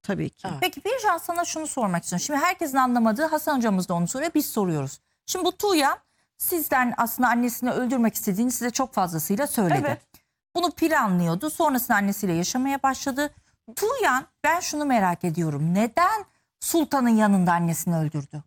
Tabii ki. Evet. Peki Bircan, sana şunu sormak istiyorum. Şimdi herkesin anlamadığı, Hasan hocamız da onu soruyor, biz soruyoruz. Şimdi bu Tuğyan sizden aslında annesini öldürmek istediğini size çok fazlasıyla söyledi. Evet. Bunu planlıyordu. Sonrasında annesiyle yaşamaya başladı. Tuğyan, ben şunu merak ediyorum. Neden Sultan'ın yanında annesini öldürdü?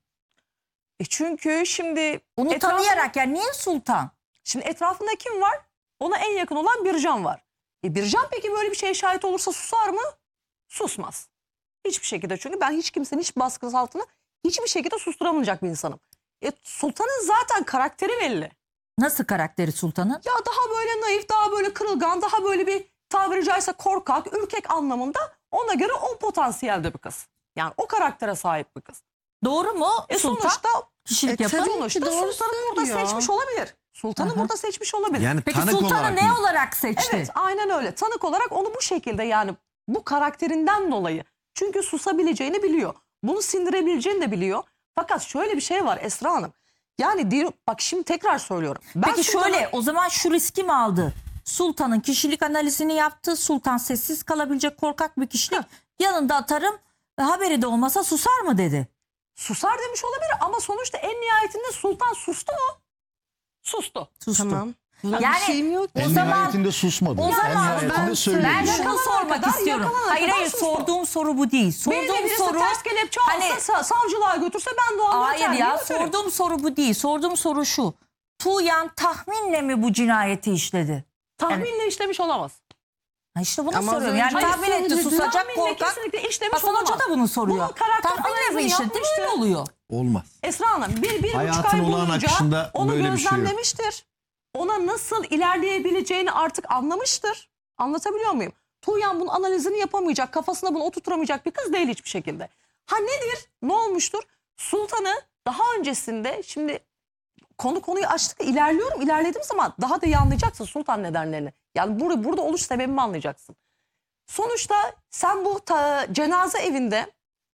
Çünkü şimdi Onu tanıyarak, yani niye Sultan? Şimdi etrafında kim var? Ona en yakın olan Bircan var. Bircan peki böyle bir şeye şahit olursa susar mı? Susmaz. Hiçbir şekilde, çünkü ben hiç kimsenin hiç baskısı altına hiçbir şekilde susturamayacak bir insanım. Sultan'ın zaten karakteri belli. Nasıl karakteri Sultan'ın? Ya daha böyle naif, daha böyle kırılgan, daha böyle bir tabiri caizse korkak, ürkek anlamında, ona göre o potansiyelde bir kız. Yani o karaktere sahip bir kız. Doğru mu? Sultan Sonuçta kişilik tabii yapar. ki sonuçta doğru Sultan'ı burada söylüyor. seçmiş olabilir. Sultan'ı Aha. burada seçmiş olabilir. Yani Peki tanık Sultan'ı olarak ne mı? olarak seçti? Evet, aynen öyle. Tanık olarak onu bu şekilde, yani bu karakterinden dolayı. Çünkü susabileceğini biliyor. Bunu sindirebileceğini de biliyor. Fakat şöyle bir şey var Esra Hanım. Yani bak şimdi tekrar söylüyorum. Ben Peki şöyle, o zaman şu riski mi aldı? Sultan'ın kişilik analizini yaptı. Sultan sessiz kalabilecek korkak bir kişilik. Yanında atarım, haberi de olmasa susar mı dedi. susar demiş olabilir ama sonuçta en nihayetinde Sultan sustu mu? Sustu. Sustu. Tamam. Buna Yani bir şeyim yok. o En zaman- nihayetinde susmadı. o En zaman nihayetinde ben söyledi. Ben şunu Yakalana sormak kadar, istiyorum. yakalana Hayır kadar hayır, sustu. sorduğum soru bu değil. Beni de Sorduğum birisi soru... ters kelepçe Hani- alsa savcılığa götürse ben de o anda Hayır ya, sorduğum soru bu değil. Sorduğum soru şu. Tuğyan tahminle mi bu cinayeti işledi? tahminle işlemiş olamaz. Ha işte bunu Ama az soruyorum. önce Yani tahmin etti, söyledim. susacak, Tahminle korkak. kesinlikle işlemiş Hasan olamaz. Hoca da bunu soruyor. Bunu karakter Tahminle mi analizini işledi? yapmıştır. Böyle oluyor. Olmaz. Esra Hanım bir buçuk Hayatın ay olağan boyunca akışında onu böyle bir şey yok. gözlemlemiştir. Ona nasıl ilerleyebileceğini artık anlamıştır. Anlatabiliyor muyum? Tuğyan bunun analizini yapamayacak, kafasına bunu oturtamayacak bir kız değil hiçbir şekilde. Ha nedir? Ne olmuştur? Sultan'ı daha öncesinde, şimdi konuyu açtık, ilerlediğim zaman daha da iyi anlayacaksın Sultan nedenlerini. Yani burada oluş sebebimi anlayacaksın. Sonuçta sen bu cenaze evinde,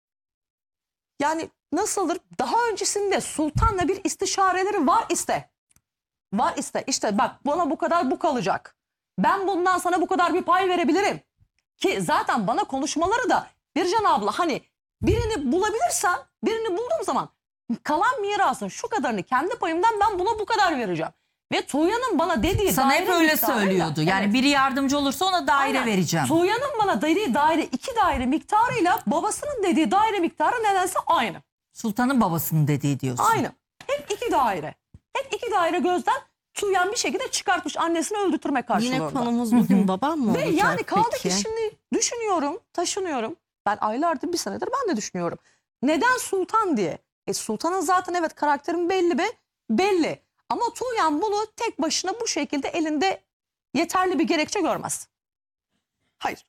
yani nasıldır? Daha öncesinde Sultan'la bir istişareleri var iste. Var iste. İşte bak, bana bu kadar bu kalacak. Ben bundan sana bu kadar bir pay verebilirim. Ki zaten bana konuşmaları da Bircan abla, hani birini bulabilirsem, birini bulduğum zaman kalan mirasın şu kadarını kendi payımdan ben buna bu kadar vereceğim. Ve Tuğyan'ın bana dediği Sana hep daire öyle miktarıyla- söylüyordu. Yani Evet. biri yardımcı olursa ona daire Aynen. vereceğim. Tuğyan'ın bana dediği daire 2 daire miktarıyla babasının dediği daire miktarı nedense aynı. Sultan'ın babasının dediği diyorsun. Aynı. Hep 2 daire. Hep 2 daire gözden Tuğyan bir şekilde çıkartmış annesini öldürtme karşılığında. Yine konumuz bugün babam mı Ve olacak yani kaldı peki? ki şimdi düşünüyorum, taşınıyorum. Ben aylardır, bir senedir ben de düşünüyorum. Neden Sultan diye? Sultan'ın zaten evet karakterin belli mi? Belli. Ama Tuğyan bunu tek başına bu şekilde elinde yeterli bir gerekçe görmez. Hayır.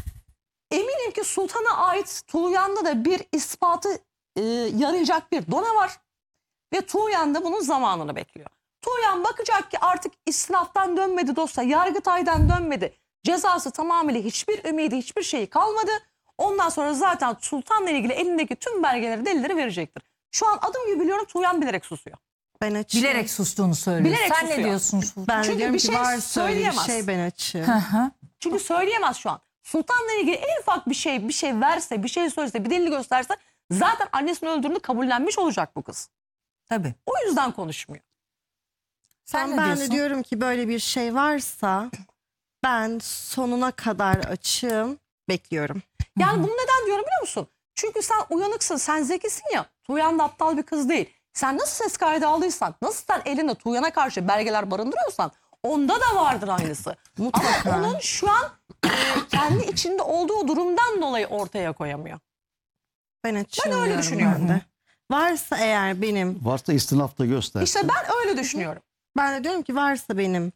Eminim ki Sultan'a ait Tuğyan'da da bir ispatı yarayacak bir done var. Ve Tuğyan da bunun zamanını bekliyor. Tuğyan bakacak ki artık istinaftan dönmedi dosya, Yargıtay'dan dönmedi. Cezası tamamıyla hiçbir ümidi, hiçbir şeyi kalmadı. Ondan sonra zaten Sultan'la ilgili elindeki tüm belgeleri, delilleri verecektir. Şu an adım gibi biliyorum, Tuğyan bilerek susuyor. Ben açığım. Bilerek sustuğunu söylüyor. Bilerek Sen ne susuyor. diyorsun Sultan? Ben Çünkü diyorum bir ki şey varsa öyle bir söyleyemez. şey, ben açığım. Hı hı. Çünkü söyleyemez şu an. Sultan'la ilgili en ufak bir şey verse, bir şey söylese, bir delil gösterse zaten annesinin öldürdüğünü kabullenmiş olacak bu kız. Tabii. O yüzden konuşmuyor. Sen ne Ben diyorsun? de diyorum ki böyle bir şey varsa ben sonuna kadar açığım, bekliyorum. Yani bunu neden diyorum biliyor musun? Çünkü sen uyanıksın, sen zekisin ya. Tuğyan da aptal bir kız değil. Sen nasıl ses kaydı aldıysan, nasıl sen elinde Tuğyan'a karşı belgeler barındırıyorsan onda da vardır aynısı. Mutlaka. Ama onun şu an kendi içinde olduğu durumdan dolayı ortaya koyamıyor. Ben açığım. öyle diyorum düşünüyorum. ben de. Varsa eğer benim, Varsa istinafta göster. İşte ben öyle düşünüyorum. ben de diyorum ki varsa benim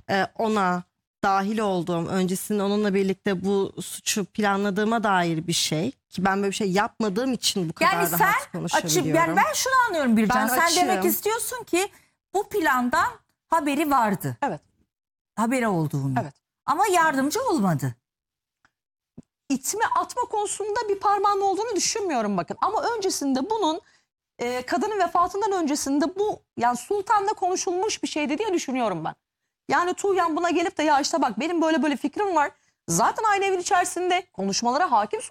ona dahil olduğum, öncesinde onunla birlikte bu suçu planladığıma dair bir şey, ki ben böyle bir şey yapmadığım için bu kadar Yani rahat sen açıp, konuşabiliyorum. yani ben şunu anlıyorum Bircan. Ben Sen açığım. demek istiyorsun ki bu plandan haberi vardı. Evet. Haberi olduğunu. Evet. Ama yardımcı olmadı. İtme atma konusunda bir parmağın olduğunu düşünmüyorum bakın. Ama öncesinde bunun kadının vefatından öncesinde bu, yani Sultan'la konuşulmuş bir şeydi diye düşünüyorum ben. Yani Tuğyan buna gelip de ya işte bak benim böyle böyle fikrim var. Zaten aynı evin içerisinde konuşmalara hakim